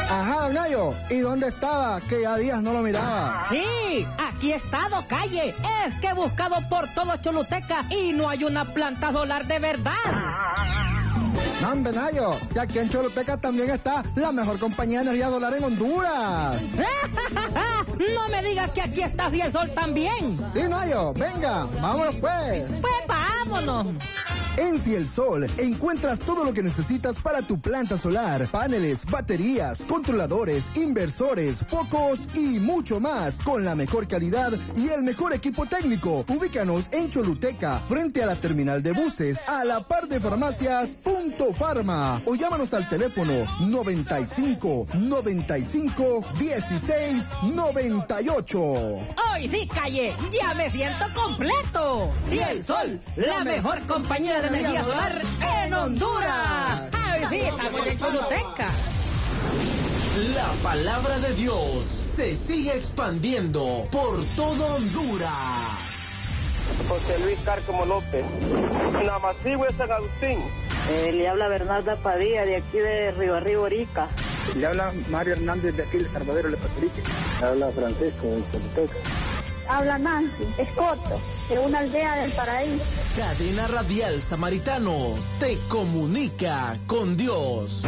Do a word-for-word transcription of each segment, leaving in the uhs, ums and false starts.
Ajá, don Nayo, ¿y dónde estaba? Que ya días no lo miraba. Sí, aquí he estado, calle. Es que he buscado por todo Choluteca y no hay una planta solar de verdad. No, hombre, Nayo, y aquí en Choluteca también está la mejor compañía de energía solar en Honduras. No me digas que aquí está Cielsol también. Sí, Nayo, venga, vámonos pues. Pues vámonos. En Cielsol encuentras todo lo que necesitas para tu planta solar, paneles, baterías, controladores, inversores, focos y mucho más, con la mejor calidad y el mejor equipo técnico. Ubícanos en Choluteca, frente a la terminal de buses, a la par de farmacias Punto Farma, o llámanos al teléfono noventa y cinco, noventa y cinco, dieciséis, noventa y ocho. Hoy sí, calle, ya me siento completo. Cielsol, la mejor compañía de energía solar en Honduras. ¡Ay, sí, estamos en Choluteca! La palabra de Dios se sigue expandiendo por todo Honduras. José Luis Cárcamo López, Namacigüe, San Agustín. Eh, le habla Bernarda Padilla, de aquí de Río Arriba, Orica. Le habla Mario Hernández, de aquí de Salvador, de Patricia. Le habla Francisco, de Choluteca. Habla Nancy Escoto, de una aldea del paraíso. Cadena Radial Samaritano te comunica con Dios.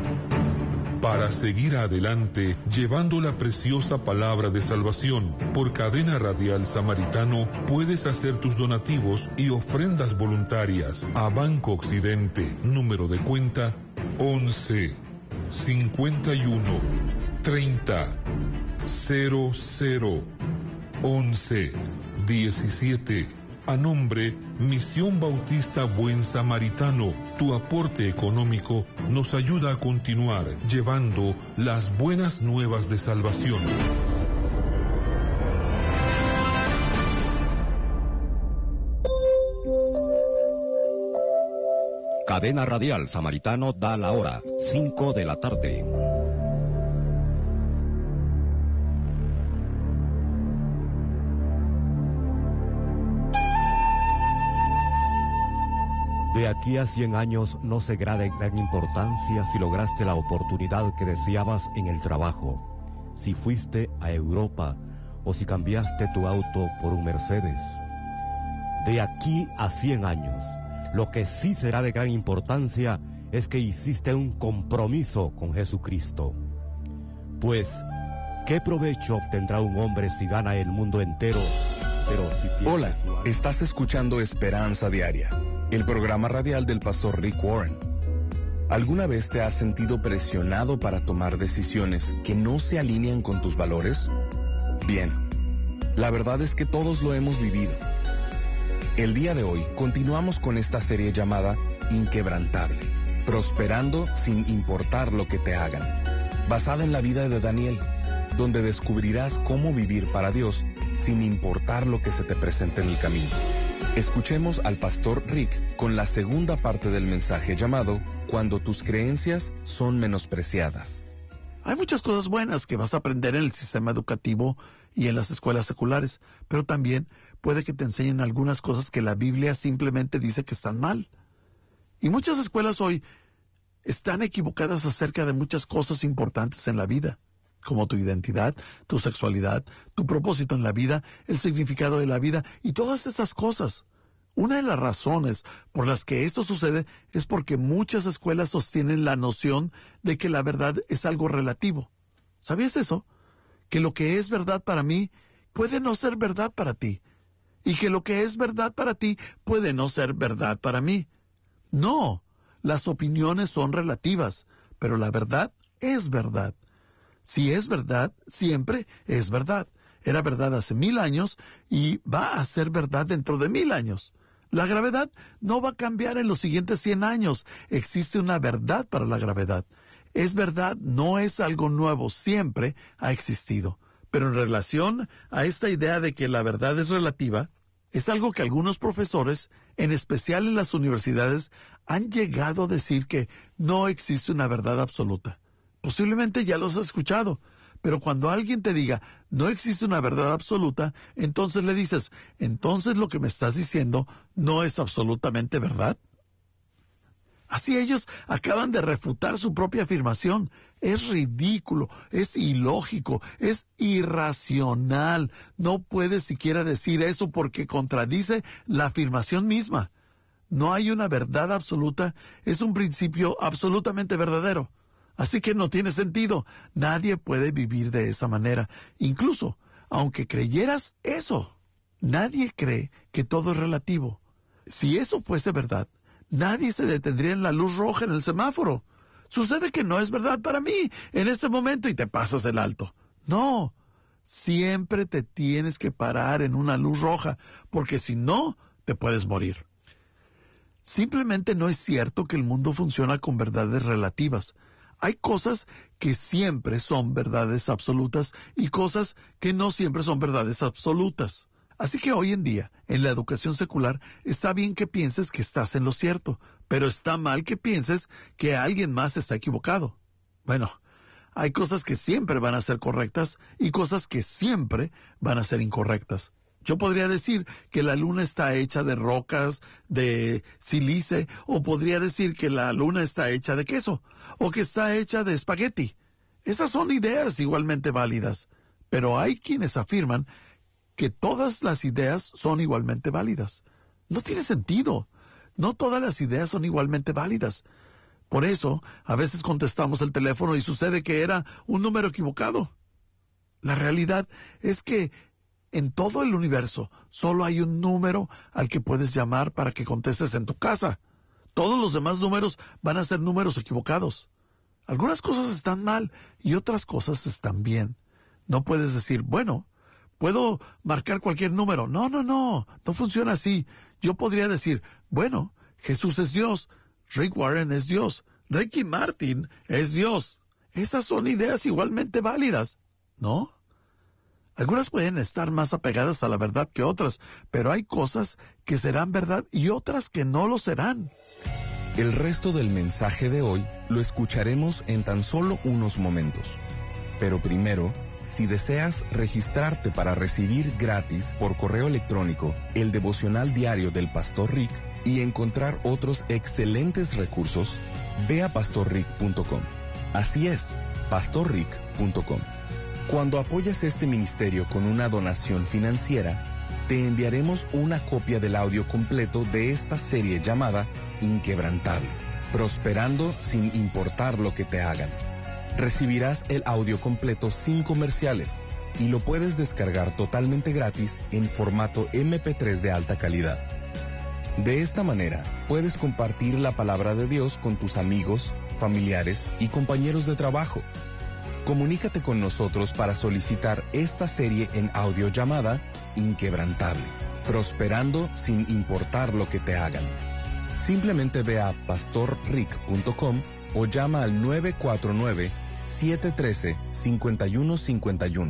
Para seguir adelante, llevando la preciosa palabra de salvación, por Cadena Radial Samaritano puedes hacer tus donativos y ofrendas voluntarias a Banco Occidente, número de cuenta once, cincuenta y uno, treinta, cero cero, once, diecisiete. A nombre Misión Bautista Buen Samaritano, tu aporte económico nos ayuda a continuar llevando las buenas nuevas de salvación. Cadena Radial Samaritano da la hora, cinco de la tarde. De aquí a cien años no será de gran importancia si lograste la oportunidad que deseabas en el trabajo, si fuiste a Europa o si cambiaste tu auto por un Mercedes. De aquí a cien años, lo que sí será de gran importancia es que hiciste un compromiso con Jesucristo. Pues, ¿qué provecho obtendrá un hombre si gana el mundo entero, pero si pierde? Hola, estás escuchando Esperanza Diaria, el programa radial del pastor Rick Warren. ¿Alguna vez te has sentido presionado para tomar decisiones que no se alinean con tus valores? Bien, la verdad es que todos lo hemos vivido. El día de hoy continuamos con esta serie llamada Inquebrantable, prosperando sin importar lo que te hagan, basada en la vida de Daniel, donde descubrirás cómo vivir para Dios sin importar lo que se te presente en el camino. Escuchemos al pastor Rick con la segunda parte del mensaje llamado Cuando tus creencias son menospreciadas. Hay muchas cosas buenas que vas a aprender en el sistema educativo y en las escuelas seculares, pero también puede que te enseñen algunas cosas que la Biblia simplemente dice que están mal. Y muchas escuelas hoy están equivocadas acerca de muchas cosas importantes en la vida, como tu identidad, tu sexualidad, tu propósito en la vida, el significado de la vida y todas esas cosas. Una de las razones por las que esto sucede es porque muchas escuelas sostienen la noción de que la verdad es algo relativo. ¿Sabías eso? Que lo que es verdad para mí puede no ser verdad para ti. Y que lo que es verdad para ti puede no ser verdad para mí. No, las opiniones son relativas, pero la verdad es verdad. Si es verdad, siempre es verdad. Era verdad hace mil años y va a ser verdad dentro de mil años. La gravedad no va a cambiar en los siguientes cien años. Existe una verdad para la gravedad. Es verdad, no es algo nuevo, siempre ha existido. Pero en relación a esta idea de que la verdad es relativa, es algo que algunos profesores, en especial en las universidades, han llegado a decir que no existe una verdad absoluta. Posiblemente ya los has escuchado, pero cuando alguien te diga, no existe una verdad absoluta, entonces le dices, entonces lo que me estás diciendo no es absolutamente verdad. Así ellos acaban de refutar su propia afirmación. Es ridículo, es ilógico, es irracional. No puedes siquiera decir eso porque contradice la afirmación misma. No hay una verdad absoluta, es un principio absolutamente verdadero. Así que no tiene sentido. Nadie puede vivir de esa manera. Incluso, aunque creyeras eso, nadie cree que todo es relativo. Si eso fuese verdad, nadie se detendría en la luz roja en el semáforo. Sucede que no es verdad para mí en ese momento y te pasas el alto. No, siempre te tienes que parar en una luz roja, porque si no, te puedes morir. Simplemente no es cierto que el mundo funciona con verdades relativas. Hay cosas que siempre son verdades absolutas y cosas que no siempre son verdades absolutas. Así que hoy en día, en la educación secular, está bien que pienses que estás en lo cierto, pero está mal que pienses que alguien más está equivocado. Bueno, hay cosas que siempre van a ser correctas y cosas que siempre van a ser incorrectas. Yo podría decir que la luna está hecha de rocas, de sílice, o podría decir que la luna está hecha de queso, o que está hecha de espagueti. Esas son ideas igualmente válidas, pero hay quienes afirman que todas las ideas son igualmente válidas. No tiene sentido. No todas las ideas son igualmente válidas. Por eso, a veces contestamos el teléfono y sucede que era un número equivocado. La realidad es que en todo el universo solo hay un número al que puedes llamar para que contestes en tu casa. Todos los demás números van a ser números equivocados. Algunas cosas están mal y otras cosas están bien. No puedes decir, bueno, puedo marcar cualquier número. No, no, no, no funciona así. Yo podría decir, bueno, Jesús es Dios, Rick Warren es Dios, Ricky Martin es Dios. Esas son ideas igualmente válidas, ¿no? Algunas pueden estar más apegadas a la verdad que otras, pero hay cosas que serán verdad y otras que no lo serán. El resto del mensaje de hoy lo escucharemos en tan solo unos momentos. Pero primero, si deseas registrarte para recibir gratis por correo electrónico el devocional diario del Pastor Rick y encontrar otros excelentes recursos, ve a pastor rick punto com. Así es, pastor rick punto com. Cuando apoyas este ministerio con una donación financiera, te enviaremos una copia del audio completo de esta serie llamada Inquebrantable, prosperando sin importar lo que te hagan. Recibirás el audio completo sin comerciales y lo puedes descargar totalmente gratis en formato eme pe tres de alta calidad. De esta manera, puedes compartir la palabra de Dios con tus amigos, familiares y compañeros de trabajo. Comunícate con nosotros para solicitar esta serie en audio llamada Inquebrantable, prosperando sin importar lo que te hagan. Simplemente ve a pastor rick punto com o llama al nueve cuatro nueve, siete uno tres, cinco uno cinco uno.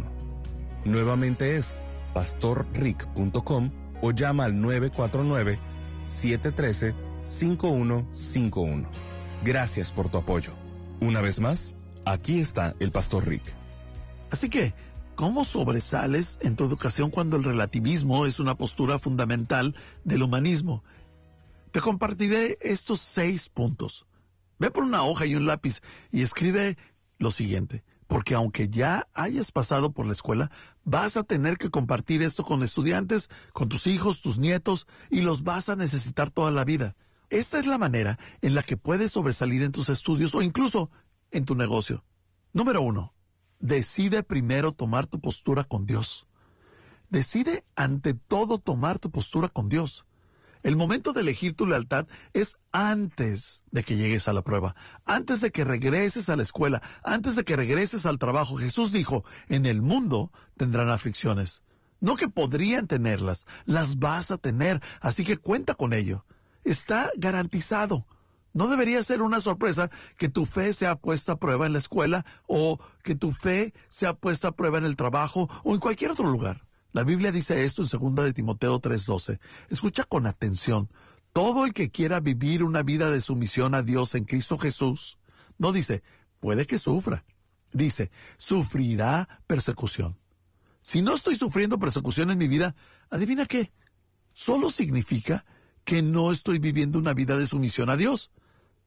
Nuevamente es pastor rick punto com o llama al nueve cuatro nueve, siete uno tres, cinco uno cinco uno. Gracias por tu apoyo. Una vez más, aquí está el Pastor Rick. Así que, ¿cómo sobresales en tu educación cuando el relativismo es una postura fundamental del humanismo? Te compartiré estos seis puntos. Ve por una hoja y un lápiz y escribe lo siguiente, porque aunque ya hayas pasado por la escuela, vas a tener que compartir esto con estudiantes, con tus hijos, tus nietos, y los vas a necesitar toda la vida. Esta es la manera en la que puedes sobresalir en tus estudios o incluso en tu negocio. Número uno, decide primero tomar tu postura con Dios. Decide ante todo tomar tu postura con Dios. El momento de elegir tu lealtad es antes de que llegues a la prueba, antes de que regreses a la escuela, antes de que regreses al trabajo. Jesús dijo, en el mundo tendrán aflicciones. No que podrían tenerlas, las vas a tener, así que cuenta con ello. Está garantizado. No debería ser una sorpresa que tu fe sea puesta a prueba en la escuela o que tu fe sea puesta a prueba en el trabajo o en cualquier otro lugar. La Biblia dice esto en segunda de Timoteo tres doce. Escucha con atención. Todo el que quiera vivir una vida de sumisión a Dios en Cristo Jesús, no dice, puede que sufra. Dice, sufrirá persecución. Si no estoy sufriendo persecución en mi vida, ¿adivina qué? Solo significa que no estoy viviendo una vida de sumisión a Dios.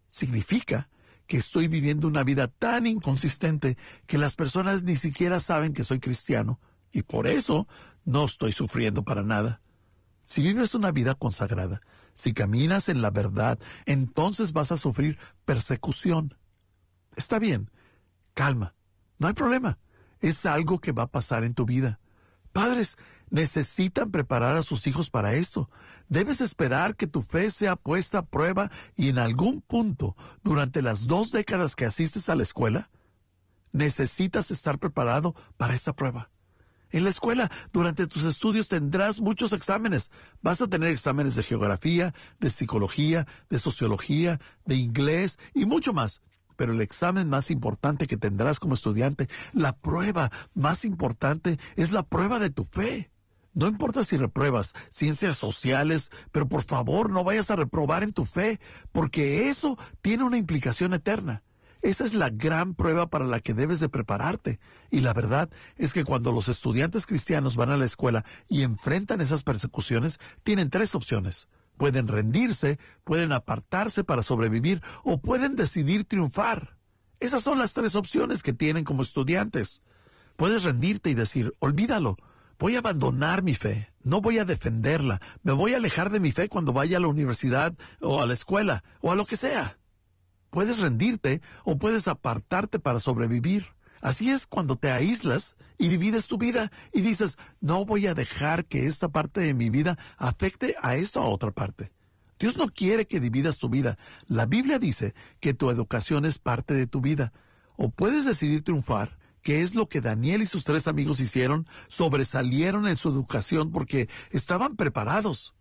significa que estoy viviendo una vida tan inconsistente que las personas ni siquiera saben que soy cristiano y por eso no estoy sufriendo para nada. Si vives una vida consagrada, si caminas en la verdad, entonces vas a sufrir persecución. Está bien, calma, no hay problema. Es algo que va a pasar en tu vida. Padres necesitan preparar a sus hijos para esto. Debes esperar que tu fe sea puesta a prueba y en algún punto, durante las dos décadas que asistes a la escuela, necesitas estar preparado para esta prueba. En la escuela, durante tus estudios tendrás muchos exámenes. Vas a tener exámenes de geografía, de psicología, de sociología, de inglés y mucho más. Pero el examen más importante que tendrás como estudiante, la prueba más importante, es la prueba de tu fe. No importa si repruebas ciencias sociales, pero por favor no vayas a reprobar en tu fe, porque eso tiene una implicación eterna. Esa es la gran prueba para la que debes de prepararte. Y la verdad es que cuando los estudiantes cristianos van a la escuela y enfrentan esas persecuciones, tienen tres opciones. Pueden rendirse, pueden apartarse para sobrevivir o pueden decidir triunfar. Esas son las tres opciones que tienen como estudiantes. Puedes rendirte y decir, olvídalo. Voy a abandonar mi fe, no voy a defenderla, me voy a alejar de mi fe cuando vaya a la universidad o a la escuela o a lo que sea. Puedes rendirte o puedes apartarte para sobrevivir. Así es cuando te aíslas y divides tu vida y dices, no voy a dejar que esta parte de mi vida afecte a esta otra parte. Dios no quiere que dividas tu vida. La Biblia dice que tu educación es parte de tu vida. O puedes decidir triunfar, que es lo que Daniel y sus tres amigos hicieron, sobresalieron en su educación porque estaban preparados.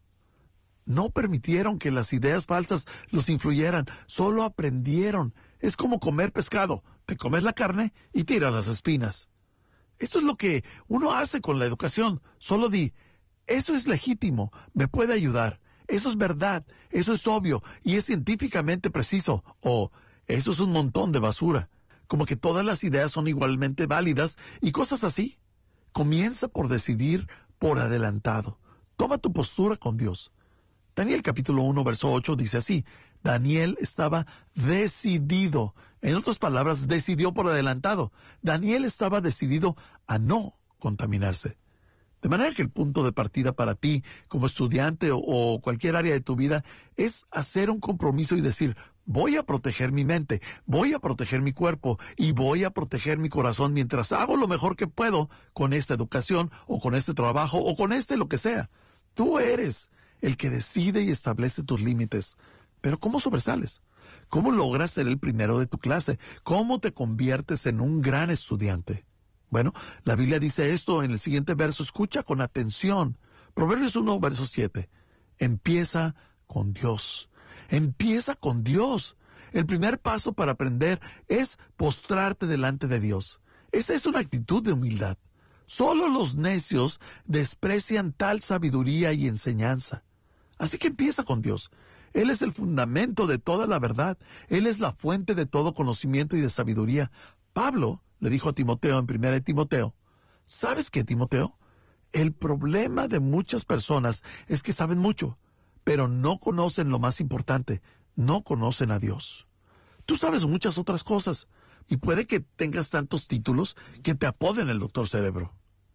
No permitieron que las ideas falsas los influyeran, solo aprendieron. Es como comer pescado, te comes la carne y tiras las espinas. Esto es lo que uno hace con la educación, solo di, eso es legítimo, me puede ayudar, eso es verdad, eso es obvio y es científicamente preciso, o eso es un montón de basura. Como que todas las ideas son igualmente válidas y cosas así. Comienza por decidir por adelantado. Toma tu postura con Dios. Daniel capítulo uno, verso ocho dice así, Daniel estaba decidido. En otras palabras, decidió por adelantado. Daniel estaba decidido a no contaminarse. De manera que el punto de partida para ti, como estudiante o, o cualquier área de tu vida, es hacer un compromiso y decir, voy a proteger mi mente, voy a proteger mi cuerpo y voy a proteger mi corazón mientras hago lo mejor que puedo con esta educación o con este trabajo o con este lo que sea. Tú eres el que decide y establece tus límites. Pero ¿cómo sobresales? ¿Cómo logras ser el primero de tu clase? ¿Cómo te conviertes en un gran estudiante? Bueno, la Biblia dice esto en el siguiente verso. Escucha con atención. Proverbios uno, verso siete. Empieza con Dios. Empieza con Dios. El primer paso para aprender es postrarte delante de Dios. Esa es una actitud de humildad. Solo los necios desprecian tal sabiduría y enseñanza. Así que empieza con Dios. Él es el fundamento de toda la verdad. Él es la fuente de todo conocimiento y de sabiduría. Pablo le dijo a Timoteo en primera de Timoteo, ¿sabes qué, Timoteo? El problema de muchas personas es que saben mucho, pero no conocen lo más importante, no conocen a Dios. Tú sabes muchas otras cosas, y puede que tengas tantos títulos que te apoden el doctor Cerebro.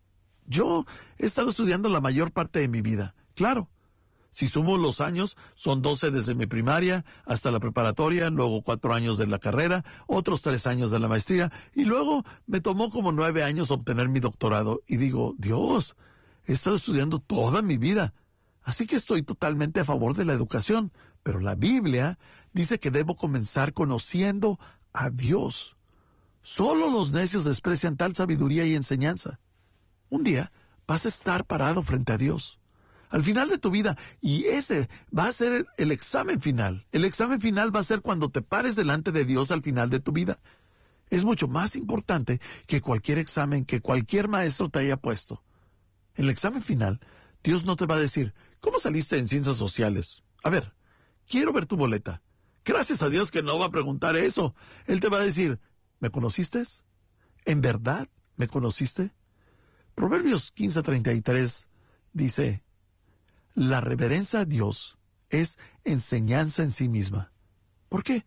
Yo he estado estudiando la mayor parte de mi vida, claro. Si sumo los años, son doce desde mi primaria hasta la preparatoria, luego cuatro años de la carrera, otros tres años de la maestría, y luego me tomó como nueve años obtener mi doctorado. Y digo, Dios, he estado estudiando toda mi vida. Así que estoy totalmente a favor de la educación, pero la Biblia dice que debo comenzar conociendo a Dios. Solo los necios desprecian tal sabiduría y enseñanza. Un día vas a estar parado frente a Dios. Al final de tu vida, y ese va a ser el examen final. El examen final va a ser cuando te pares delante de Dios al final de tu vida. Es mucho más importante que cualquier examen que cualquier maestro te haya puesto. En el examen final, Dios no te va a decir, ¿cómo saliste en ciencias sociales? A ver, quiero ver tu boleta. Gracias a Dios que no va a preguntar eso. Él te va a decir, ¿me conociste? ¿En verdad me conociste? Proverbios quince treinta y tres dice, la reverencia a Dios es enseñanza en sí misma. ¿Por qué?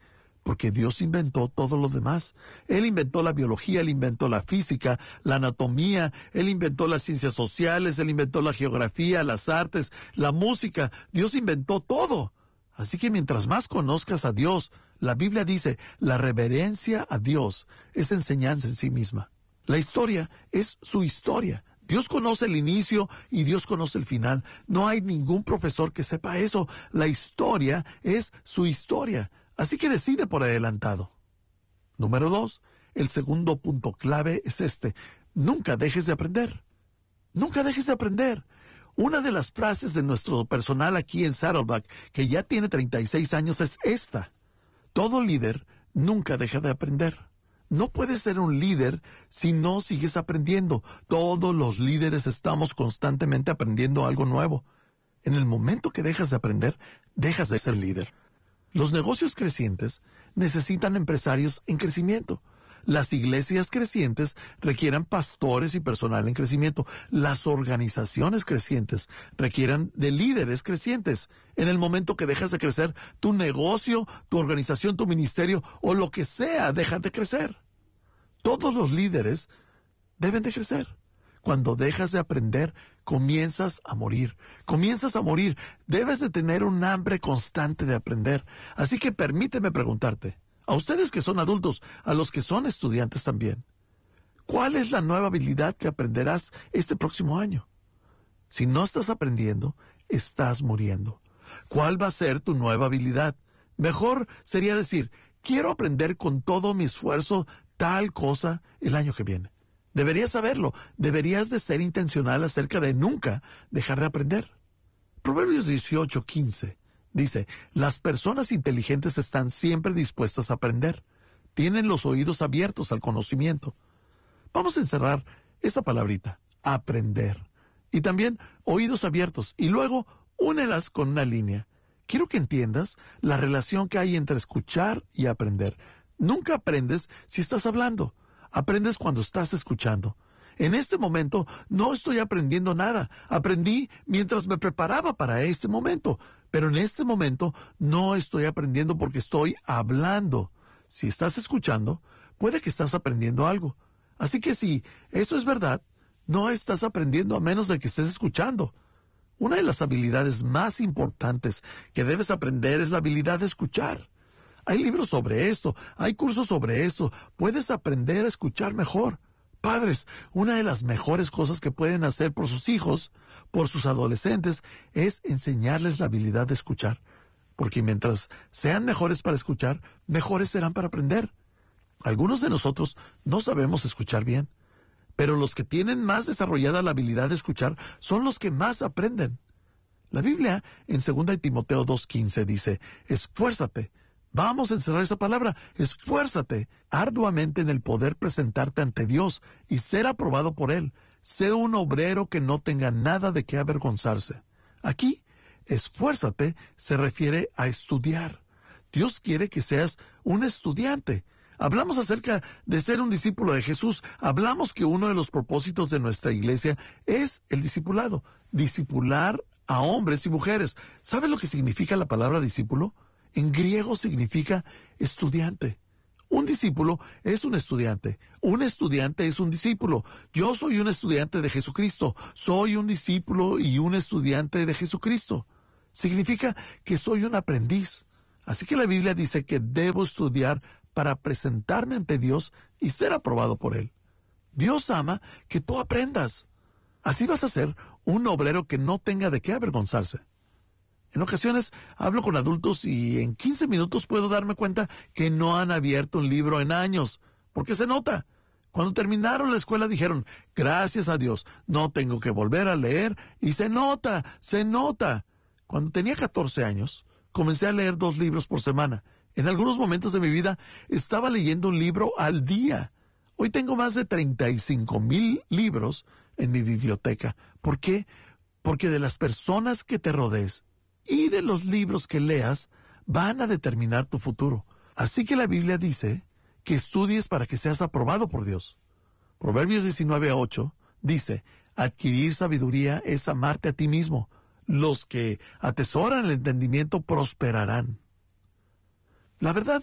porque Dios inventó todo lo demás. Él inventó la biología, Él inventó la física, la anatomía, Él inventó las ciencias sociales, Él inventó la geografía, las artes, la música. Dios inventó todo. Así que mientras más conozcas a Dios, la Biblia dice, la reverencia a Dios es enseñanza en sí misma. La historia es su historia. Dios conoce el inicio y Dios conoce el final. No hay ningún profesor que sepa eso. La historia es su historia. Así que decide por adelantado. Número dos, el segundo punto clave es este. Nunca dejes de aprender. Nunca dejes de aprender. Una de las frases de nuestro personal aquí en Saddleback, que ya tiene treinta y seis años, es esta. Todo líder nunca deja de aprender. No puedes ser un líder si no sigues aprendiendo. Todos los líderes estamos constantemente aprendiendo algo nuevo. En el momento que dejas de aprender, dejas de ser líder. Los negocios crecientes necesitan empresarios en crecimiento. Las iglesias crecientes requieren pastores y personal en crecimiento. Las organizaciones crecientes requieren de líderes crecientes. En el momento que dejas de crecer, tu negocio, tu organización, tu ministerio o lo que sea deja de crecer. Todos los líderes deben de crecer. Cuando dejas de aprender, comienzas a morir. Comienzas a morir. Debes de tener un hambre constante de aprender. Así que permíteme preguntarte, a ustedes que son adultos, a los que son estudiantes también, ¿cuál es la nueva habilidad que aprenderás este próximo año? Si no estás aprendiendo, estás muriendo. ¿Cuál va a ser tu nueva habilidad? Mejor sería decir, quiero aprender con todo mi esfuerzo tal cosa el año que viene. Deberías saberlo. Deberías de ser intencional acerca de nunca dejar de aprender. Proverbios dieciocho quince dice, las personas inteligentes están siempre dispuestas a aprender. Tienen los oídos abiertos al conocimiento. Vamos a encerrar esta palabrita, aprender. Y también oídos abiertos. Y luego únelas con una línea. Quiero que entiendas la relación que hay entre escuchar y aprender. Nunca aprendes si estás hablando. Aprendes cuando estás escuchando. En este momento no estoy aprendiendo nada. Aprendí mientras me preparaba para este momento. Pero en este momento no estoy aprendiendo porque estoy hablando. Si estás escuchando, puede que estás aprendiendo algo. Así que si eso es verdad, no estás aprendiendo a menos de que estés escuchando. Una de las habilidades más importantes que debes aprender es la habilidad de escuchar. Hay libros sobre esto, hay cursos sobre esto. Puedes aprender a escuchar mejor. Padres, una de las mejores cosas que pueden hacer por sus hijos, por sus adolescentes, es enseñarles la habilidad de escuchar. Porque mientras sean mejores para escuchar, mejores serán para aprender. Algunos de nosotros no sabemos escuchar bien, pero los que tienen más desarrollada la habilidad de escuchar son los que más aprenden. La Biblia en segunda de Timoteo dos quince dice, esfuérzate. Vamos a encerrar esa palabra, esfuérzate arduamente en el poder presentarte ante Dios y ser aprobado por Él. Sé un obrero que no tenga nada de qué avergonzarse. Aquí, esfuérzate se refiere a estudiar. Dios quiere que seas un estudiante. Hablamos acerca de ser un discípulo de Jesús. Hablamos que uno de los propósitos de nuestra iglesia es el discipulado. Discipular a hombres y mujeres. ¿Sabe lo que significa la palabra discípulo? En griego significa estudiante. Un discípulo es un estudiante. Un estudiante es un discípulo. Yo soy un estudiante de Jesucristo. Soy un discípulo y un estudiante de Jesucristo. Significa que soy un aprendiz. Así que la Biblia dice que debo estudiar para presentarme ante Dios y ser aprobado por Él. Dios ama que tú aprendas. Así vas a ser un obrero que no tenga de qué avergonzarse. En ocasiones hablo con adultos y en quince minutos puedo darme cuenta que no han abierto un libro en años, porque se nota. Cuando terminaron la escuela dijeron, gracias a Dios, no tengo que volver a leer, y se nota, se nota. Cuando tenía catorce años, comencé a leer dos libros por semana. En algunos momentos de mi vida estaba leyendo un libro al día. Hoy tengo más de treinta y cinco mil libros en mi biblioteca. ¿Por qué? Porque de las personas que te rodees y de los libros que leas van a determinar tu futuro. Así que la Biblia dice que estudies para que seas aprobado por Dios. Proverbios diecinueve ocho dice, adquirir sabiduría es amarte a ti mismo. Los que atesoran el entendimiento prosperarán. La verdad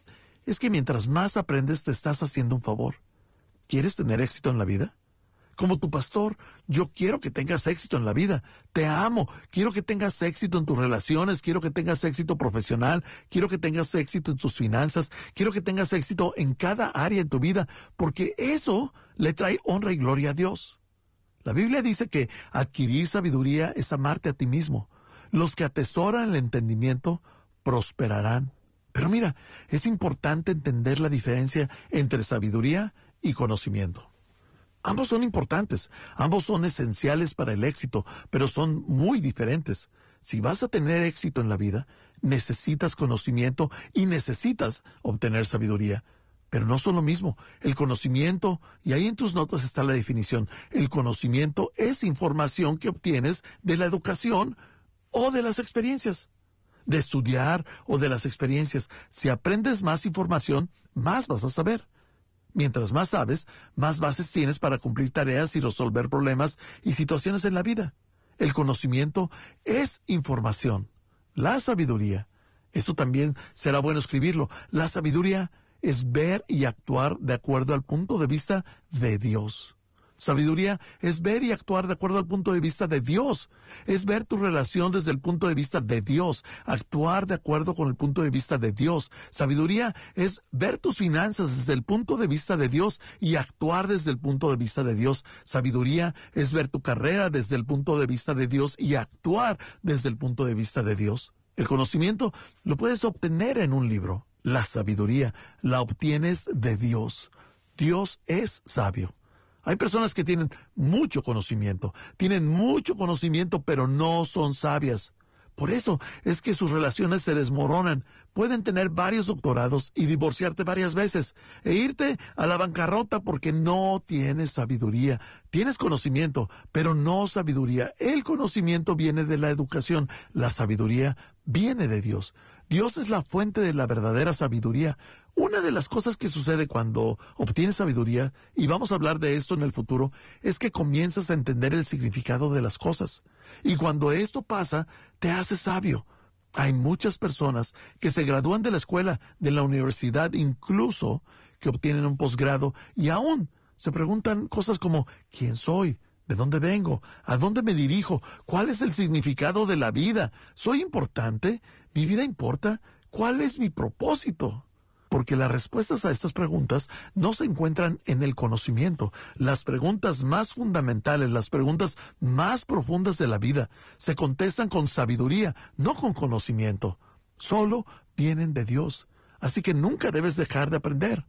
es que mientras más aprendes te estás haciendo un favor. ¿Quieres tener éxito en la vida? Como tu pastor, yo quiero que tengas éxito en la vida. Te amo. Quiero que tengas éxito en tus relaciones. Quiero que tengas éxito profesional. Quiero que tengas éxito en tus finanzas. Quiero que tengas éxito en cada área en tu vida, porque eso le trae honra y gloria a Dios. La Biblia dice que adquirir sabiduría es amarte a ti mismo. Los que atesoran el entendimiento prosperarán. Pero mira, es importante entender la diferencia entre sabiduría y conocimiento. Ambos son importantes, ambos son esenciales para el éxito, pero son muy diferentes. Si vas a tener éxito en la vida, necesitas conocimiento y necesitas obtener sabiduría. Pero no son lo mismo. El conocimiento, y ahí en tus notas está la definición, el conocimiento es información que obtienes de la educación o de las experiencias, de estudiar o de las experiencias. Si aprendes más información, más vas a saber. Mientras más sabes, más bases tienes para cumplir tareas y resolver problemas y situaciones en la vida. El conocimiento es información. La sabiduría, esto también será bueno escribirlo, la sabiduría es ver y actuar de acuerdo al punto de vista de Dios. Sabiduría es ver y actuar de acuerdo al punto de vista de Dios. Es ver tu relación desde el punto de vista de Dios. Actuar de acuerdo con el punto de vista de Dios. Sabiduría es ver tus finanzas desde el punto de vista de Dios y actuar desde el punto de vista de Dios. Sabiduría es ver tu carrera desde el punto de vista de Dios y actuar desde el punto de vista de Dios. El conocimiento lo puedes obtener en un libro. La sabiduría la obtienes de Dios. Dios es sabio. Hay personas que tienen mucho conocimiento, tienen mucho conocimiento, pero no son sabias. Por eso es que sus relaciones se desmoronan. Pueden tener varios doctorados y divorciarte varias veces e irte a la bancarrota porque no tienes sabiduría. Tienes conocimiento, pero no sabiduría. El conocimiento viene de la educación, la sabiduría viene de Dios. Dios es la fuente de la verdadera sabiduría. Una de las cosas que sucede cuando obtienes sabiduría, y vamos a hablar de esto en el futuro, es que comienzas a entender el significado de las cosas. Y cuando esto pasa, te haces sabio. Hay muchas personas que se gradúan de la escuela, de la universidad, incluso que obtienen un posgrado, y aún se preguntan cosas como, ¿quién soy? ¿De dónde vengo? ¿A dónde me dirijo? ¿Cuál es el significado de la vida? ¿Soy importante? ¿Mi vida importa? ¿Cuál es mi propósito? Porque las respuestas a estas preguntas no se encuentran en el conocimiento. Las preguntas más fundamentales, las preguntas más profundas de la vida, se contestan con sabiduría, no con conocimiento. Solo vienen de Dios. Así que nunca debes dejar de aprender.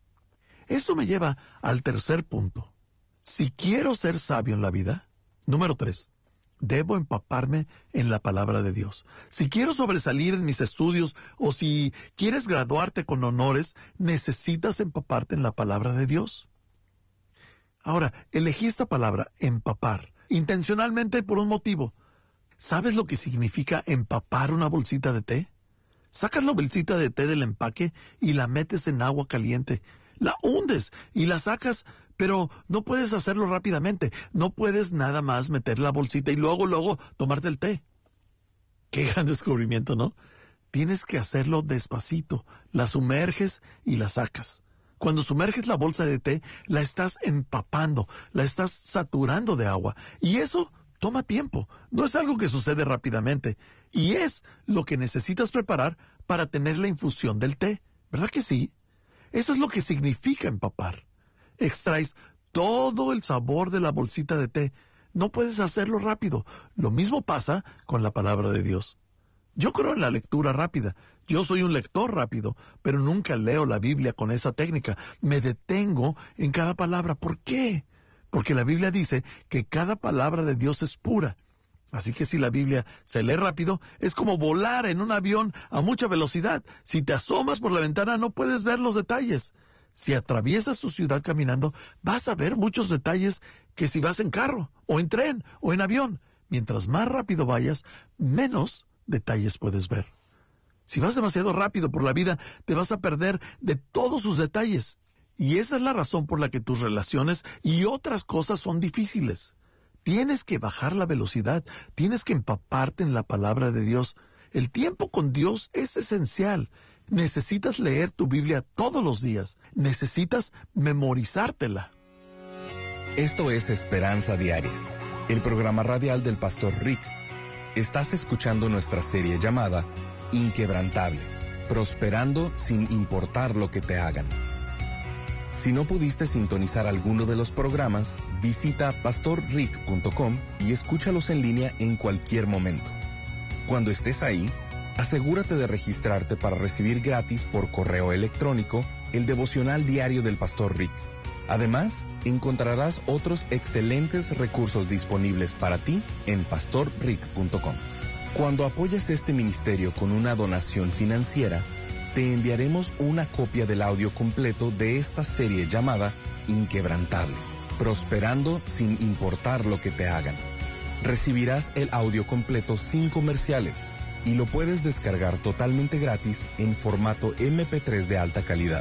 Esto me lleva al tercer punto. Si quiero ser sabio en la vida, número tres, debo empaparme en la palabra de Dios. Si quiero sobresalir en mis estudios o si quieres graduarte con honores, necesitas empaparte en la palabra de Dios. Ahora, elegí esta palabra, empapar, intencionalmente por un motivo. ¿Sabes lo que significa empapar una bolsita de té? Sacas la bolsita de té del empaque y la metes en agua caliente. La hundes y la sacas, pero no puedes hacerlo rápidamente. No puedes nada más meter la bolsita y luego, luego tomarte el té. Qué gran descubrimiento, ¿no? Tienes que hacerlo despacito. La sumerges y la sacas. Cuando sumerges la bolsa de té, la estás empapando, la estás saturando de agua. Y eso toma tiempo. No es algo que sucede rápidamente. Y es lo que necesitas preparar para tener la infusión del té. ¿Verdad que sí? Eso es lo que significa empapar. Extraes todo el sabor de la bolsita de té. No puedes hacerlo rápido. Lo mismo pasa con la palabra de Dios. Yo creo en la lectura rápida. Yo soy un lector rápido, pero nunca leo la Biblia con esa técnica. Me detengo en cada palabra. ¿Por qué? Porque la Biblia dice que cada palabra de Dios es pura. Así que si la Biblia se lee rápido, es como volar en un avión a mucha velocidad. Si te asomas por la ventana, no puedes ver los detalles. Si atraviesas tu ciudad caminando, vas a ver muchos detalles que si vas en carro, o en tren, o en avión. Mientras más rápido vayas, menos detalles puedes ver. Si vas demasiado rápido por la vida, te vas a perder de todos sus detalles. Y esa es la razón por la que tus relaciones y otras cosas son difíciles. Tienes que bajar la velocidad, tienes que empaparte en la palabra de Dios. El tiempo con Dios es esencial. Necesitas leer tu Biblia todos los días. Necesitas memorizártela. Esto es Esperanza Diaria, el programa radial del Pastor Rick. Estás escuchando nuestra serie llamada Inquebrantable, prosperando sin importar lo que te hagan. Si no pudiste sintonizar alguno de los programas, visita pastor rick punto com y escúchalos en línea en cualquier momento. Cuando estés ahí, asegúrate de registrarte para recibir gratis por correo electrónico el devocional diario del Pastor Rick. Además, encontrarás otros excelentes recursos disponibles para ti en pastor rick punto com. Cuando apoyes este ministerio con una donación financiera, te enviaremos una copia del audio completo de esta serie llamada Inquebrantable, prosperando sin importar lo que te hagan. Recibirás el audio completo sin comerciales y lo puedes descargar totalmente gratis en formato eme pe tres de alta calidad.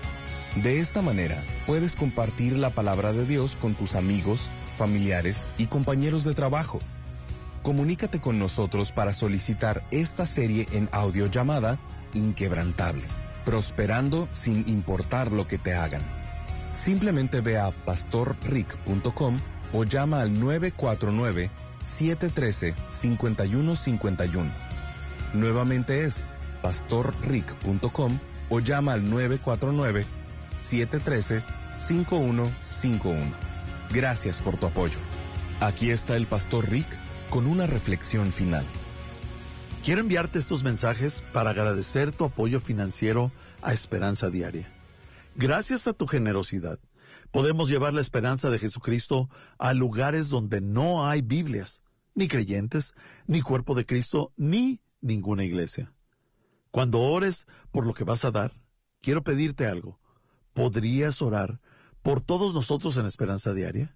De esta manera, puedes compartir la palabra de Dios con tus amigos, familiares y compañeros de trabajo. Comunícate con nosotros para solicitar esta serie en audio llamada Inquebrantable, prosperando sin importar lo que te hagan. Simplemente ve a pastor rick punto com o llama al nueve cuatro nueve, siete uno tres, cinco uno cinco uno. Nuevamente es pastor rick punto com o llama al nueve cuatro nueve, siete uno tres, cinco uno cinco uno. Gracias por tu apoyo. Aquí está el Pastor Rick con una reflexión final. Quiero enviarte estos mensajes para agradecer tu apoyo financiero a Esperanza Diaria. Gracias a tu generosidad, podemos llevar la esperanza de Jesucristo a lugares donde no hay Biblias, ni creyentes, ni cuerpo de Cristo, ni ninguna iglesia. Cuando ores por lo que vas a dar, quiero pedirte algo. ¿Podrías orar por todos nosotros en Esperanza Diaria?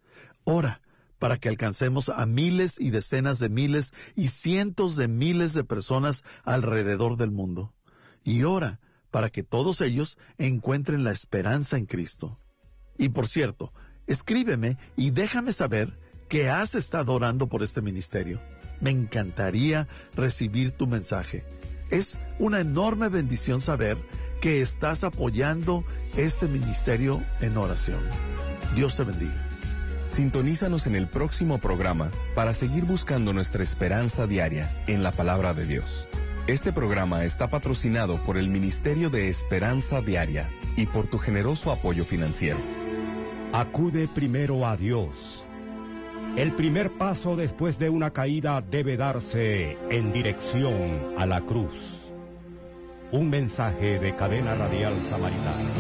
Ora para que alcancemos a miles y decenas de miles y cientos de miles de personas alrededor del mundo. Y ora para que todos ellos encuentren la esperanza en Cristo. Y por cierto, escríbeme y déjame saber que has estado orando por este ministerio. Me encantaría recibir tu mensaje. Es una enorme bendición saber que estás apoyando este ministerio en oración. Dios te bendiga. Sintonízanos en el próximo programa para seguir buscando nuestra esperanza diaria en la palabra de Dios. Este programa está patrocinado por el Ministerio de Esperanza Diaria y por tu generoso apoyo financiero. Acude primero a Dios. El primer paso después de una caída debe darse en dirección a la cruz. Un mensaje de Cadena Radial Samaritana.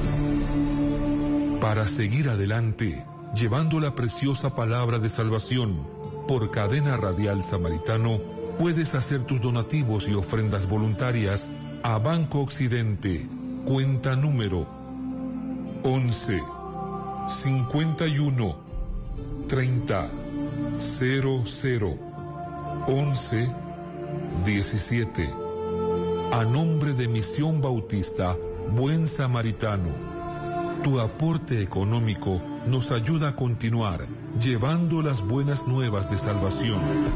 Para seguir adelante, llevando la preciosa palabra de salvación, por Cadena Radial Samaritano, puedes hacer tus donativos y ofrendas voluntarias a Banco Occidente, cuenta número once, cincuenta y uno, treinta, cero cero, once, diecisiete. A nombre de Misión Bautista Buen Samaritano. Tu aporte económico nos ayuda a continuar llevando las buenas nuevas de salvación.